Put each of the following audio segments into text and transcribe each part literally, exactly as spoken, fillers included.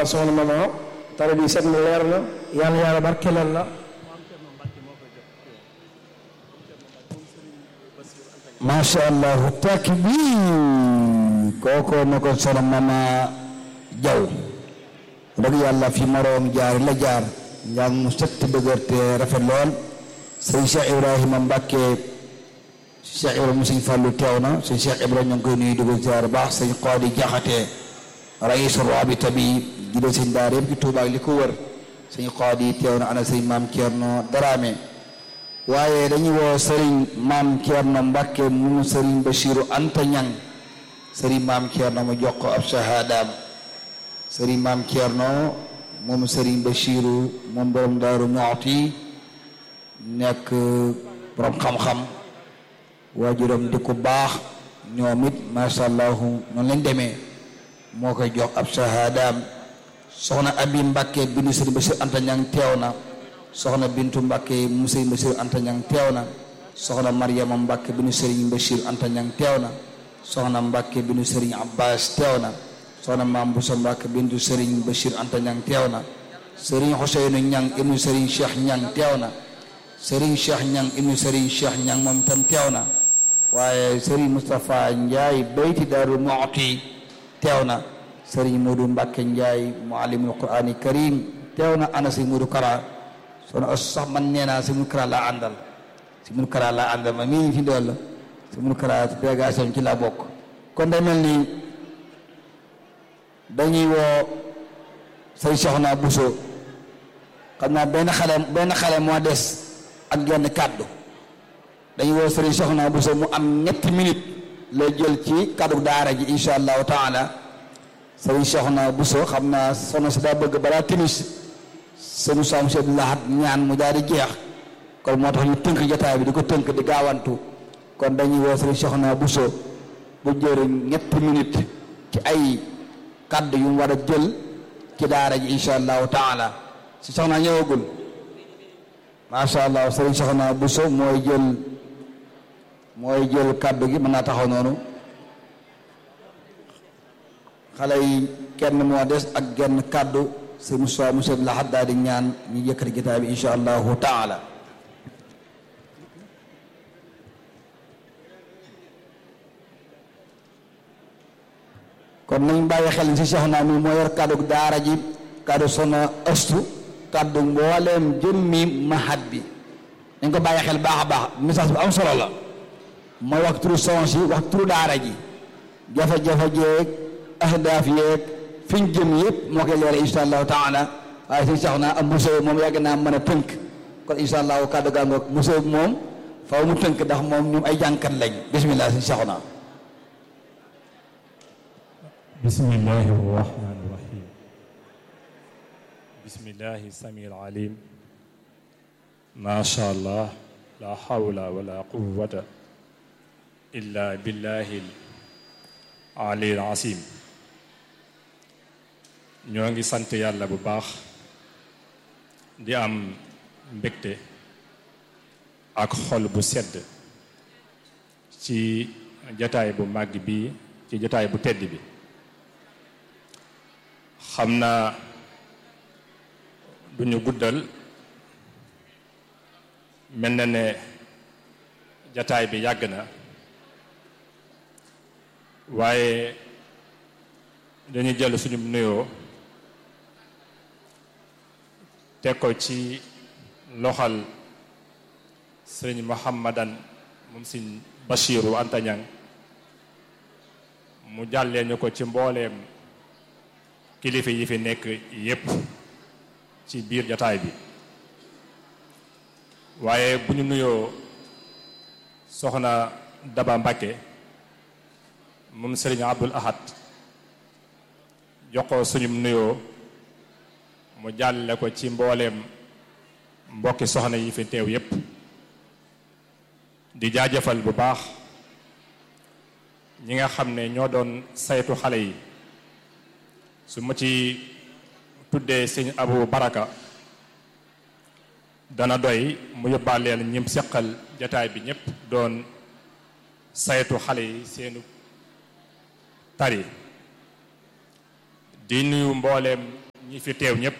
baax soxna mama tare bi set na leer na yàlla yàlla barkelal la masha Allah takbir koko nako soxna mama jaw dëgg yàlla fi moroom jaar la jaar njàng mu set dëgër te rafet lool sëñ Cheikh Ibrahima Mbacke Cheikh Ibrahima sëñ Fallou teew na sëñ Cheikh Ibrahima ñu ngi koy nuyu dugg ziar baax sëñ Xaadi Jaxate rais rabita bi jide sëñ daara yëpp ci Tuuba ak li ko wër sëñ Xaadi teew na ana sëñ Maam Thierno Dramé waaye dañuy woo sëriñ Maam Thierno Mbacke mu sëriñ Bachiru Anta Ñang sëriñ Maam Thierno mu jox ko ab shahadaam sëriñ Maam Thierno moom sëriñ Bachiru moom borom Daaru Muxti nekk borom xam-xam waajuram di ko baax ñoom it masha Allah noonu lañ demee moo koy jox ab shahadaam soxna Abi Mbacke bindu sëriñ Bachir Anta Ñang teew na soxna Bintu Mbacke mu sëriñ Bachir Anta Ñang teew na soxna Mariama Mbacke bindu sëriñ Bachir Anta Ñang teew na soxna Mbacke bindu sëriñ Abbas teew na soxna Maam Boussa Mbacke bindu sëriñ Bachir Anta Ñang teew na sëriñ Xuseynu Ñang ibnu sëriñ Cheikh Ñang teew na sëriñ Cheikh Ñang ibnu sëriñ Cheikh Ñang moom tam teew na waaye sëriñ Moustapha Ndiaye bayti Daaru Muxti teew na sëriñ Modou Mbacke Ndiaye muallimul Qur'ani Karim teew na ana si Modou Kara sono sax man nee naa si Modou Kara laa àndal si Modou Kara laa àndal ma mii fi dool la si Modou Kara délégation ci laa bokk kon day mel ni dañuy woo sëriñ Soxna Bousso xam naa benn xale benn xale moo des ak genn kàddu dañuy woo sëriñ Soxna Bousso mu am ñetti minutes la jël ci kàddu daara ji insha allahu taala sëriñ Soxna Bousso xam naa soxna si daa bëgg balaa timis sëriñ Sam Cheikh Lahat ñaan mu daal di jeex kon moo tax ñu tënk jotaay bi di ko tënk di gaawantu kon dañuy woo sëriñ Soxna Bousso bu jëriñ ñetti minutes ci ay kàddu yu mu war a jël ci daara ji insha allahu taala si soxna ñëwagul masha Allah sëriñ Soxna Bousso mooy jël mooy jël kàddu gi mën naa taxaw noonu xale yi kenn moo des ak genn kàddu si Moussa monsieur Lahat daal di ñaan ñu yëkkati gitaay bi insha allahu taala kon nañ bàyyi xel si soxna mi moo yor kàddu daara ji kàddu soxna astu kàddu mbooleem jëmmi mahad bi dañ ko bàyyi xel baax a baax message bu am solo la mooy wax turu sons yi wax turu daara ji jafe-jafe jeeg ahdaaf yeeg fiñ jëm yëpp moo koy leeral insha allahu taala waaye suñ soxna am musée moom yàgg naa mën a tënk kon insha allahu kàddu gaa ngoog musée moom faw mu tënk ndax moom ñoom ay jànkat lañ bismillah suñ soxna bismillahi rahmani rahim bismillahi sami alim ma sha allah la hawla wala quwwata illa billahi ali asim ñoo ngi sant yàlla bu baax di am mbégte ak xol bu sedd ci jataay bu màgg bi ci jataay bu tedd bi xam naa duñu guddal mel na ne jataay bi yàgg na waaye dañuy jël suñu nuyoo teg ko ci loxal sëriñ Mouhamadan moom sëriñ Bachiru Anta Ñang mu jàllee ñu ko ci mbooleem kilifa yi fi nekk yépp ci biir jataay bi waaye bu ñu nuyoo soxna Daba Mbàkke moom sëriñ Abdul Ahad jox ko suñu nuyoo mu jàlle ko ci mbooleem mbokki soxna yi fi teew yépp di jaajëfal bu baax ñi nga xam ne ñoo doon saytu xale yi su ma ci tuddee sëñ Abu Baraka dana doy mu yóbbaaleel ñim seqal jataay bi ñépp doon saytu xale yi seenu tari di nuyu mbooleem ñi fi teew ñépp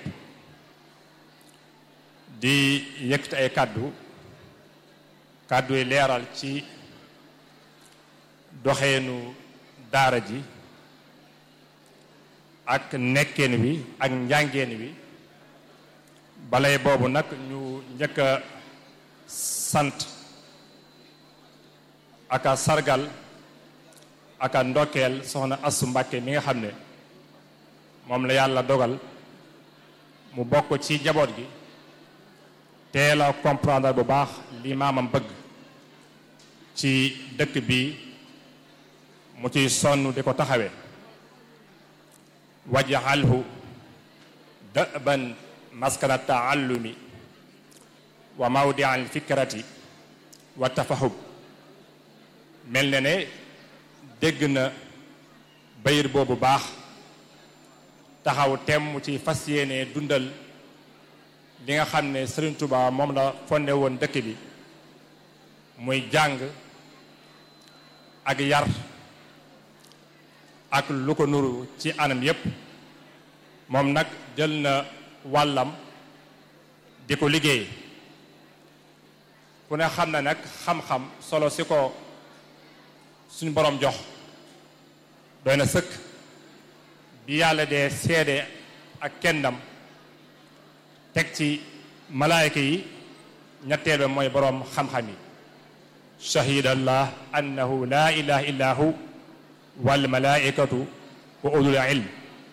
di yëkkati ay kàddu kàddu yi leeral ci doxeenu daara ji ak nekkeen wi ak njàngeen wi balay boobu nag ñu njëkk a sant ak a sargal ak a ndokkeel soxna Astou Mbacké mi nga xam ne moom la yàlla dogal mu bokk ci njaboot gi teel a comprendre bu baax li maamam bëgg ci dëkk bi mu ciy sonn di ko taxawee wajaxalhu da'ban maskana taallumi wa mawdi al fikrati wa tafahub mel na ne dégg na bayir boobu baax taxaw tem mu ci fas yéene dundal li nga xam ne Serigne Touba moom la fondé woon dëkk bi muy jàng ak yar ak lu ko nuru ci anam yépp moom nag jël na wàllam di ko liggéey ku ne xam na nag xam-xam solo si ko suñu borom jox doy na sëkk bi yàlla dee seede ak kennam teg ci malaayka yi ñetteel ba mooy boroom xam-xam yi shahidallah annahu la ilaha illa hu wal malaikatu wa ulul ilm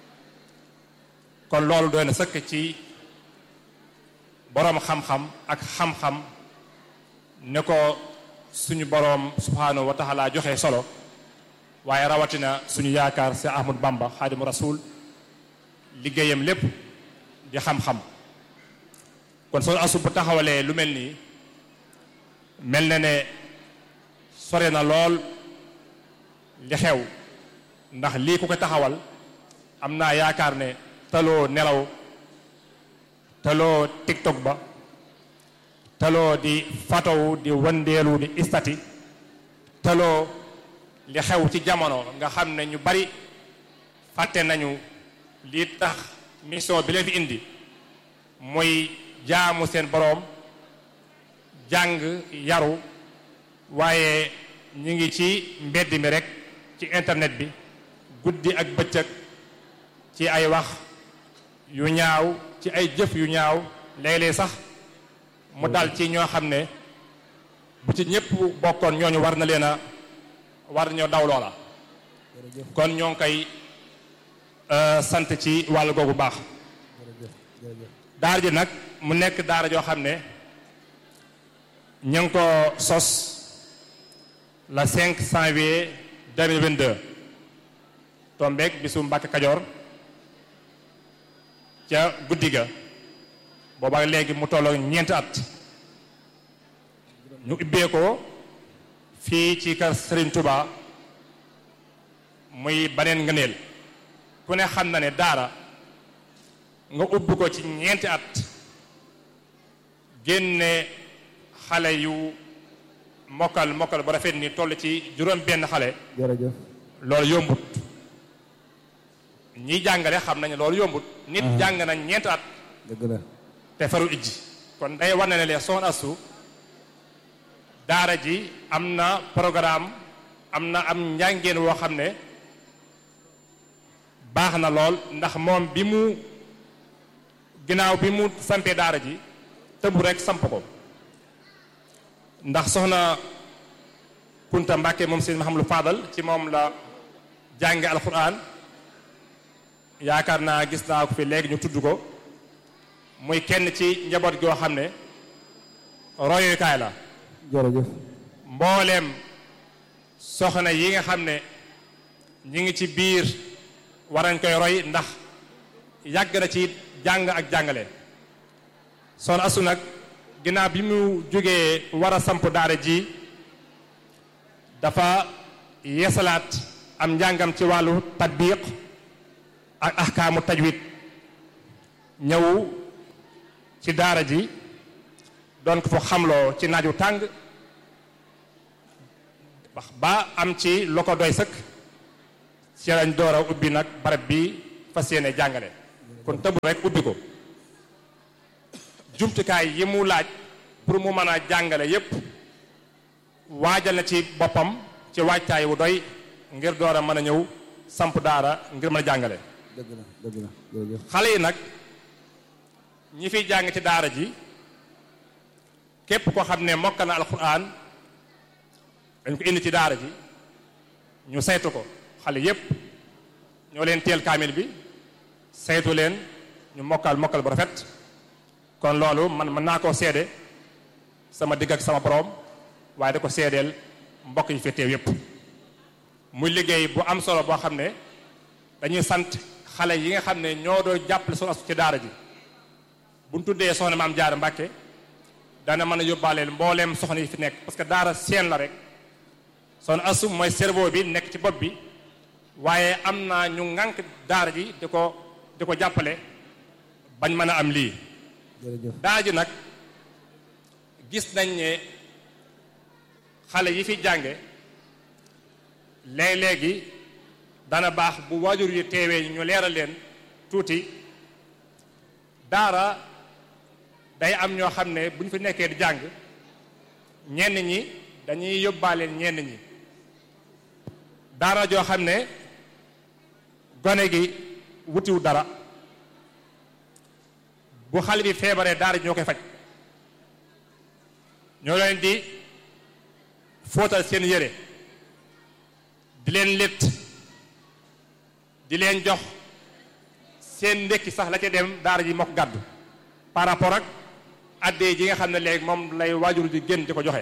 kon loolu doy na sëkk ci boroom xam-xam ak xam-xam ne ko suñu boroom subhanahu wa taala joxe solo waaye rawatina suñu yaakaar si Ahmadu Bamba xaadimu rasul liggéeyam lépp di xam-xam kon soo asu bu taxawalee lu mel nii mel na ne sore na lool li xew ndax lii ku ko taxawal am naa yaakaar ne taloo nelaw taloo tiktok ba taloo di fatowu di wandeelu di istati taloo li xew ci jamono nga xam ne ñu bari fàtte nañu lii tax mission bi leen fi indi mooy jaamu seen boroom jàng yaru waaye ñu ngi ci mbedd mi rek ci internet bi guddi ak bëccëg ci ay wax yu ñaaw ci ay jëf yu ñaaw léeg-léeg sax mu dal ci ñoo xam ne bu ci ñëpp bokkoon ñooñu war na leen a war ñoo daw loola kon ñoo ngi koy sant ci wàll googu baax daara ji nag mu nekk daara joo xam ne ñu ngi ko sos le cinq janvier deux mille vingt-deux tombeek bisu Mbàkke Kajoor ca guddi ga booba léegi mu tolloo ñeenti at ñu ubbee ko fii ci kër Serigne Touba muy baneen ngëneel ku ne xam na ne daara nga ubbi ko ci ñeenti at génne xale yu mokkal mokkal bu rafet ni toll ci juróom benn xale jërëjëf loolu yombut ñiy jàngale xam nañu loolu yombut nit jàng nañ ñeenti at dëgg la te farul ijji kon day war na ne lee Soxna Astou daara ji am na programme am na am njàngeen woo xam ne baax na lool ndax moom bi mu ginnaaw bi mu sampee daara ji tëbu rek samp ko ndax soxna Kunta Mbàkke moom sëñ Mahamadou Fadal ci moom la jànge alxuraan yaakaar naa gis naa ko fi léegi ñu tudd ko muy kenn ci njaboot goo xam ne royukaay la jërëjëf mbooleem soxna yi nga xam ne ñi ngi ci biir war nañ koy roy ndax yàgg na ci jàng ak jàngale Soxna Astou nag ginnaaw bi mu jógee war a samp daara ji dafa yeesalaat am njàngam ci wàllu tatbiq ak ahkaamu tajwid ñëw ci daara ji doon ko fa xamloo ci naaju tàng ba am ci lu ko doy sëkk ci lañ door a ubbi nag barab bi fas yéene jàngale kon tëbu rek ubbi ko jumtukaay yi mu laaj pour mu mën a jàngale yépp waajal na ci boppam ci waajtaay wu doy ngir door a mën a ñëw samp daara ngir mën a jàngale dëgg la dëgg la jërëjëf xale yi nag ñi fiy jàng ci daara ji képp koo xam ne mokk na alxuraan dañ ko indi ci daara ji ñu saytu ko xale yépp ñoo leen teel kaamil bi saytu leen ñu mokkal mokkal bu rafet kon loolu man mën naa koo seede sama digg ak sama borom waaye da ko seedeel mbokk yi fi teew yépp muy liggéey bu am solo boo xam ne dañuy sant xale yi nga xam ne ñoo doo jàppale Soxna Astu ci daara ji bu ñu tuddee soxna Maam Jaara Mbàkke dana mën a yóbbaaleel mbooleem soxna yi fi nekk parce que daara seen la rek Soxna Astu mooy cerveau bi nekk ci bopp bi waaye am na ñu ŋànk daara ji di ko di ko jàppale bañ mën a am lii daara ji nag gis nañ ne xale yi fi jànge léeg-léegi dana baax bu waajur yi teewee ñu leeral leen tuuti daara day am ñoo xam ne bu ñu fi nekkee di jàng ñenn ñi dañuy yóbbaaleel ñenn ñi daara joo xam ne gone gi wutiwu dara bu xale bi feebaree daara ji ñoo koy faj ñoo leen di fóotal seen yére di leen létt di leen jox seen ndekki sax la ca dem daara ji moo ko gàddu par rapport ak addee ji nga xam ne léegi moom lay waajur di génn di ko joxe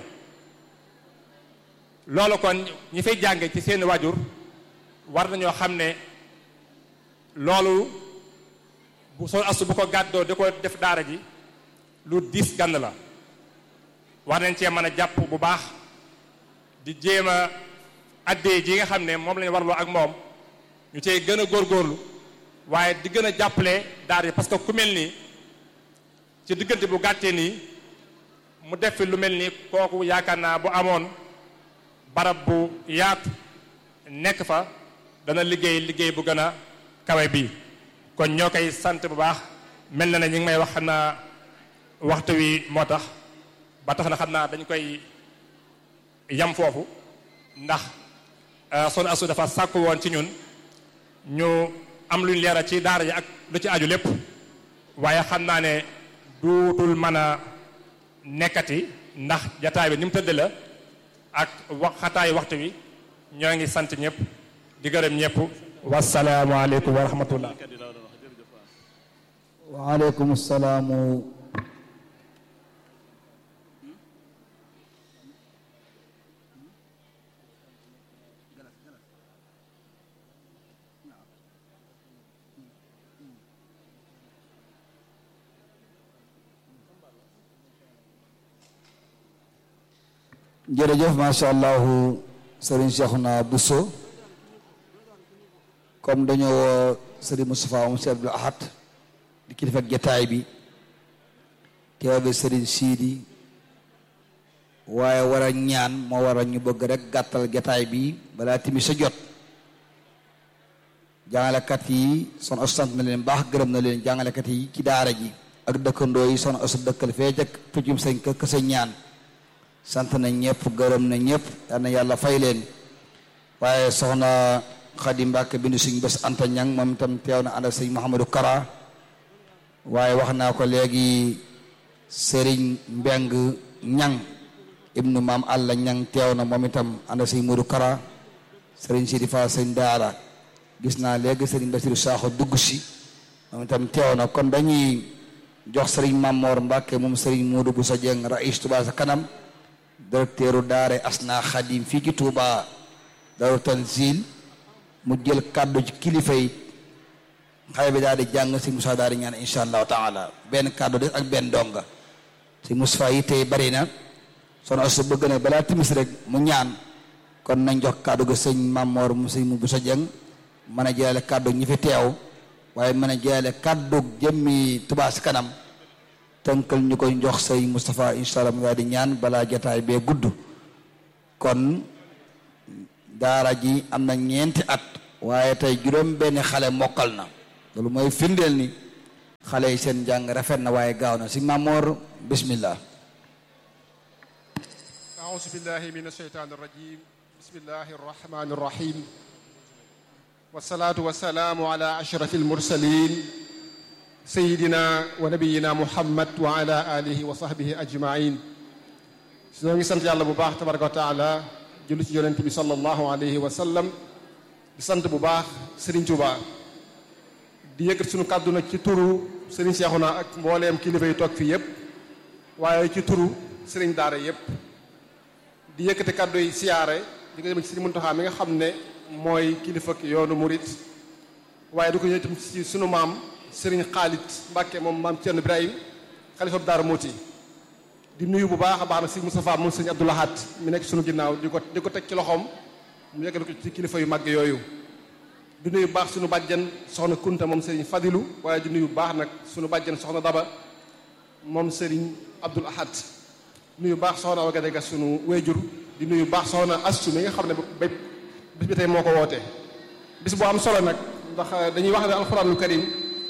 loolu kon ñi fay jànge ci seen waajur war nañoo xam ne loolu bu Soxna Astu bu ko gàddoo di ko def daara ji lu diis gànn la war nañ cee mën a jàpp bu baax di jéem a addee ji nga xam ne moom lañu warloo ak moom ñu cey gën a góorgóorlu waaye di gën a jàppale daara ji parce que ku mel nii ci diggante bu gàttee nii mu def fi lu mel nii kooku yaakaar naa bu amoon barab bu yaatu nekk fa dana liggéey liggéey bu gën a kawe bii kon ñoo koy sant bu baax mel na ne ñi ngi may wax xam naa waxtu wi moo tax ba tax na xam naa dañ koy yam foofu ndax Soxna Astu dafa sàkku woon ci ñun ñu am luñ leeral ci daara ji ak lu ci aju lépp waaye xam naa ne duutul mën a nekkati ndax jataay bi ni mu tëdd la ak waxataayu waxtu wi ñoo ngi sant ñëpp di gërëm ñëpp wasalaamu aleykum wa rahmatullah waaleykum salaamu jërëjëf macha allahu Serigne Cheikhouna Bousso comme dañoo woo Serigne Moustapha Moussa Abdoul Ahad di kilifa ak jataay bi teewe Serigne Sidi waaye war a ñaan moo war a ñu bëgg rek gàttal jataay bi balaa timi sa jot jàngalekat yi Soxna Astu sant na leen baax gërëm na leen jàngalekat yi ci daara ji ak dëkkandoo yi Soxna Astu dëkkal fee jëkk pëccum sañ kë sa ñaan sant na ñëpp gërëm na ñëpp yal na yàlla fay leen waaye soxna Xadi Mbàkke bindu suñ bés Anta Ñang moom itam teew na ànd ak sëñ Mouhamadou Kara waaye wax naa ko léegi sëriñ Mbeng Ñang ibnu maam Alla Ñang teew na moom itam ànd ak sëñ Modou Kara sëriñ Sidi Fall sëñ Daara gis naa léegi sëriñ Basiru Saaxo dugg si moom itam teew na kon dañuy jox sëriñ Mamor Mbàkke moom sëriñ Modou Bousso Dieng rais Touba sa kanam directeuru daare Asna Xadim fii ci Touba Daaru Tanzil mu jël kàddu ci kilifa yi xale bi daal di jàng si Moussa daal di ñaan insha allahu taala benn kàddu des ak benn donga si Moussa yi tey bari na Soxna Astu bëgg na balaa timis rek mu ñaan kon nañ jox kàddu ga sëñ Mamor mu sëñ mu Bousso Dieng mën a jëlale kàddu ñi fi teew waaye mën a jëlale kàddu jëmmi Touba si kanam tënkal ñu koy jox sëñ Moustapha insha allah mu daal di ñaan balaa jataay bee gudd kon daara ji am na ñeenti at waaye tey juróom benn xale mokkal na loolu mooy firndeel ni xale yi seen jàng rafet na waaye gaaw na si Mamoor bismillah. أعوذ بالله من الشيطان الرجيم بسم الله الرحمن الرحيم والصلاة والسلام على أشرف المرسلين سيدنا ونبينا محمد وعلى آله وصحبه أجمعين ñoo ngi sant yàlla bu baax tabaraka wa taala julli ci yonent bi sallallahu alayhi wa sallam di sant bu baax Serigne Touba di yëkkat suñu kàddu nag ci turu Serigne Cheikhouna ak mbooleem kilifa yi toog fii yépp waaye ci turu Serigne Daara yépp di yëkkate kàddu yi siyaare di ko jëm ci Serigne Mountakha mi nga xam ne mooy kilifa ak yoonu murit waaye du ko ñëw itam ci sunu maam Serigne Khalid Mbacke moom maam Thierno Ibrahim xalifa Daara Mouti di nuyu bu baax a baax nag Serigne Moustapha moom Serigne Abdou Lahad mi nekk sunu ginnaaw di ko di ko teg ci loxoom mu yëkkati ko ci kilifa yu mag yooyu di nuyu bu baax sunu bàjjen soxna Kunta moom Serigne Fadilou waaye di nuyu bu baax nag sunu bàjjen soxna Daba moom Serigne Abdou Lahad nuyu baax soxna Awa Gadega sunu wéjur di nuyu baax soxna Astu mi nga xam ne ba bis bi tey moo ko woote bis bu am solo nag ndax dañuy wax ne alxuraanul karim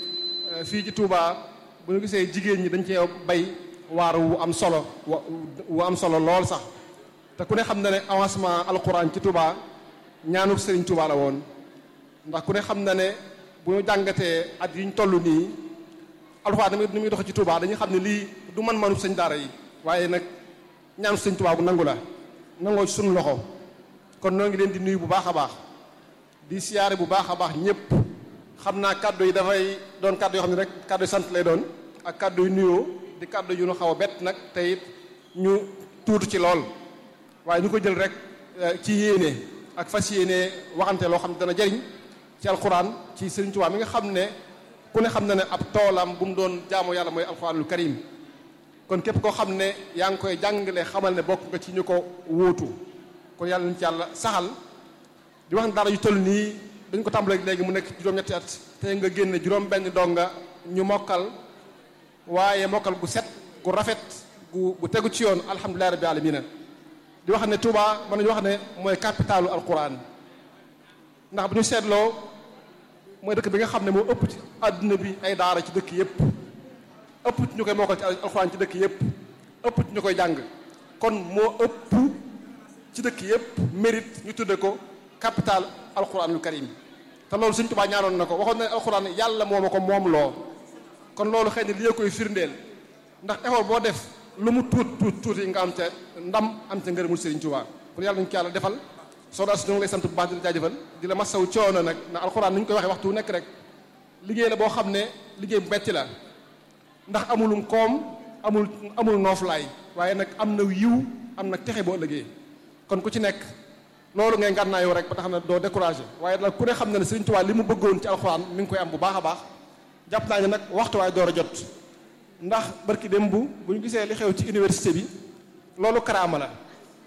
fii ci Touba bu ñu gisee jigéen ñi dañ cee bay waar wu am solo wu am solo lool sax te ku ne xam na ne avancement alxuraan ci Touba ñaanu Serigne Touba la woon ndax ku ne xam na ne bu ñu jàngatee at yi ñu toll nii alxuraan ni muy dox ci Touba dañuy xam ne lii du man manu sëñ daara yi waaye nag ñaanu sëñ Touba bu nangu la nangoo ci sunu loxo kon noo ngi leen di nuyu bu baax a baax di siyaare bu baax a baax ñëpp xam naa kàddu yi dafay doon kàddu yoo xam ne rek kàddu yi sant lay doon ak kàddu yu nuyoo di kàddu yu nu xaw a bett nag te it ñu tuutu ci lool waaye ñu ko jël rek ci yéene ak fas yéene waxante loo xam ne dana jariñ ci alxuraan ci Serigne Touba mi nga xam ne ku ne xam na ne ab toolam bu mu doon jaamu yàlla mooy alxuraanul karim kon képp koo xam ne yaa ngi koy jàngale xamal ne bokk nga ci ñu ko wóotu kon yàlla nañu ci yàlla saxal di wax ne dara yu toll nii dañ ko tàmbalee léegi mu nekk juróom-ñetti at te nga génne juróom-benn donga ñu mokkal waaye mokkal gu set gu rafet gu gu tegu ci yoon alhamdulillahi rabbil alamina di wax ne Touba mën nañu wax ne mooy capitalu alquran ndax bu ñu seetloo mooy dëkk bi nga xam ne moo ëpp ci àdduna bi ay daara ci dëkk yépp ëpp ci ñu koy mokkal ci alquran ci dëkk yépp ëpp ci ñu koy jàng kon moo ëpp ci dëkk yépp mérite ñu tudde ko capital alquranul karim te loolu Sëñ Touba ñaanoon na ko waxoon na ne alquran yàlla moo ma ko moom loo kon loolu xëy na li koy firndeel ndax effort boo def lu mu tuut tuut tuuti nga am ca ndam am ca ngërëmul Serigne Touba kon yàlla nañu ko yàlla defal soo daal si ñu ngi lay sant bu baax di la jaajëfal di la masaw coono nag ndax alxuraan ni ñu koy waxee waxtu nekk rek liggéey la boo xam ne liggéey bu metti la ndax amulum koom amul amul nooflaay waaye nag am na yiw am na texe boo ëllëgee kon ku ci nekk loolu ngay ngànnaayoo rek ba tax na doo découragé waaye nag ku ne xam na ne Serigne Touba li mu bëggoon ci alxuraan mi ngi koy am bu baax a baax jàpp naa ne nag waxtu waay door a jot ndax barki démb bu ñu gisee li xew ci université bi loolu karaama la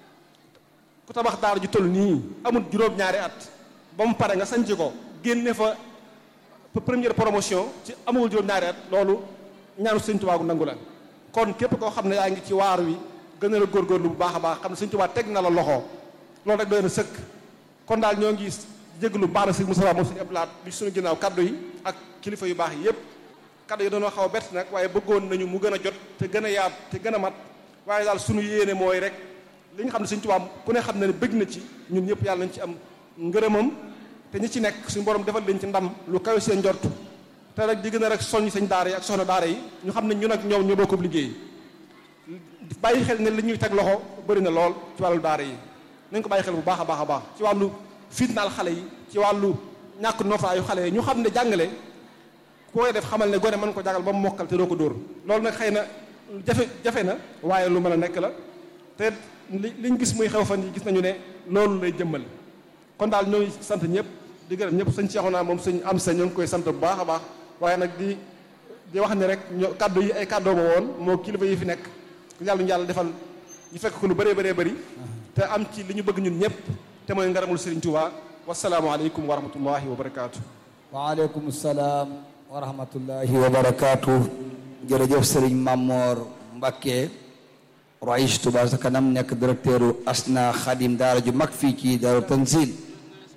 ku tabax daara ju toll nii amul juróom-ñaari at ba mu pare nga sanc ko génne fa première promotion ci amul juróom-ñaari at loolu ñaanu Sëñ Tuubaa gu nangu la kon képp koo xam ne yaa ngi ci waar wi gën a la góorgóorlu bu baax a baax xam ne Sëñ Tuubaa teg na la loxo loolu rek doy na sëkk kon daal ñoo ngi jéglu baax na Sëñ Moustapha moom Sëñ Abdou Lahad bi suñu ginnaaw kaddu yi ak kilifa yu baax yi yépp kaddu yi doonoo xaw a bett nag waaye bëggoon nañu mu gën a jot te gën a yaat te gën a mat waaye daal suñu yéene mooy rek li nga xam ne Sëñ Tuubaa ku ne xam ne ne bëgg na ci ñun ñëpp yàlla nañ ci am ngërëmam te ñi ci nekk suñu borom defal leen ci ndam lu kawe seen njort te rek di gën a rek soññ sañ daara yi ak soxna daara yi ñu xam ne ñun ak ñoom ñoo bokk liggéey bàyyi xel ne li ñuy teg loxo bëri na lool ci wàllu daara yi nañ ko bàyyi xel bu baax a baax a baax ci wàllu fitnaal xale yi ci wàllu ñàkk nooflaayu xale yi ñu xam ne jàngale ku koy def xamal ne gone mën ko jàngal ba mu mokkal te doo ko dóor loolu nag xëy na jafe jafe na waaye lu mën a nekk la te li liñ gis muy xew fan yi gis nañu ne loolu lay jëmmal kon daal ñoo ngi sant ñëpp di gërëm ñëpp sëñ Cheikhouna moom sëñ am sa ñoo ngi koy sant bu baax a baax waaye nag di di wax ne rek ñoo kaddu yi ay kaddoo ma woon moo kilifa yi fi nekk yàlla ñu yàlla defal ñu fekk ko lu bëree bëree bëri te am ci li ñu bëgg ñun ñëpp te mooy ngaramul Serigne Touba wasalaamualeykum wa rahmatullahi wa barakaatu. waaleykum salaam wa rahmatullahi wa barakaatu. jërëjëf Serigne Mamor Mbacké Rais Touba sa kanam nekk directeur Asna Khadim daara ju mag fii ci Daaru Tanzil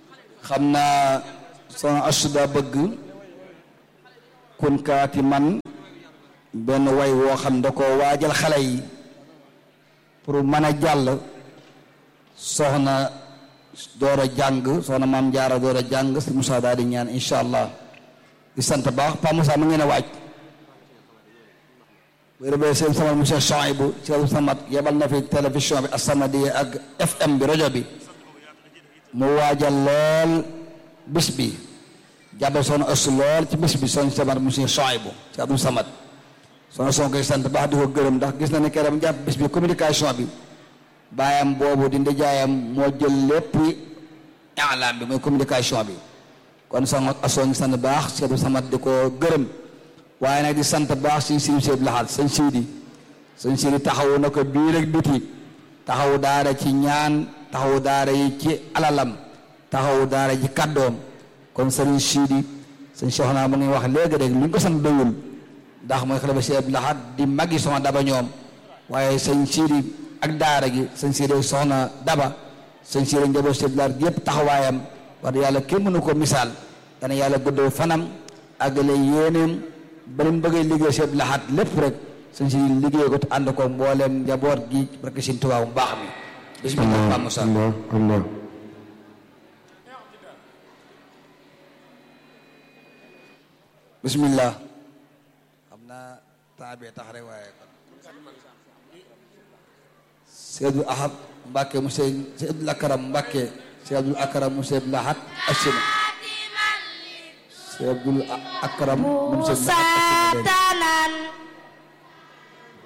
xam naa son asuda bëgg kun kaati man benn way woo xam da ko waajal xale yi pour mën a jàll soxna door a jàng soxna maam jaara door a jàng si Moussa daal di ñaan incha allah di sant baax Pa Moussa mu ngeen a waaj bu rëbee seen sama monsieur Chouaïbou ci Abdou Samad yebal na fi télévision bi As-Samadiyya ak F M bi rajo bi mu waajal lool bis bi jàppal soxna ëss lool ci bis bi soxna Samad monsieur Chouaïbou ci Abdou Samad soxna son koy sant baax di ko gërëm ndax gis na ne keroog jàpp bis bi communication bi baayam boobu di ndijaayam moo jël lépp i'laam bi mooy communication bi kon soxna asoo ngi sant baax ci Abdou Samad di ko gërëm waaye nag di sant baax si siñ seeb laxaat sëñ siidi sëñ siidi taxawu na ko biir ak biti taxawu daara ci ñaan taxawu daara yi ci alalam taxawu daara ci kàddoom kon sëñ siidi sëñ soxna mu ngi wax léegi rek lu ñu ko sant doyul ndax mooy xale ba seeb laxaat di magi soxna daba ñoom waaye sëñ siidi ak daara gi sëñ siidi soxna daba sëñ siidi njaboot seeb laxaat yépp taxawaayam wax yàlla kenn mënu ko misaal dana yàlla guddoo fanam àggale yéeneem ba mu bëggee liggéey seeb laxaat lépp rek sëñ si liggéey ko te ànd ko mbooleem njaboot gi barke Sëñ Tuubaa bu baax mi bismillah Pa Moussa Allah bismillah xam naa temps bee tax rek waaye Seydou Ahad Mbàkke mu sey Seydou Akaram Mbàkke Seydou Akaram mu sey laxaat asina Seydou Akaram mu sey laxaat asina